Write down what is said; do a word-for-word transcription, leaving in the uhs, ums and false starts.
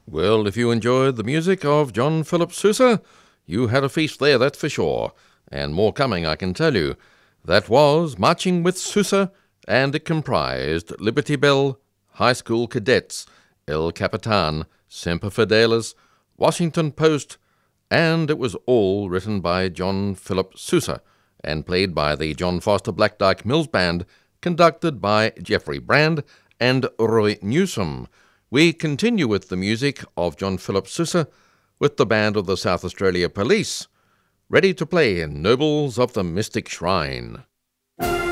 Well, if you enjoyed the music of John Philip Sousa, you had a feast there, that's for sure. And more coming, I can tell you. That was Marching with Sousa, and it comprised Liberty Bell, High School Cadets, El Capitan, Semper Fidelis, Washington Post, and it was all written by John Philip Sousa and played by the John Foster Black Dyke Mills Band, conducted by Jeffrey Brand and Roy Newsom. We continue with the music of John Philip Sousa with the band of the South Australia Police, ready to play in Nobles of the Mystic Shrine.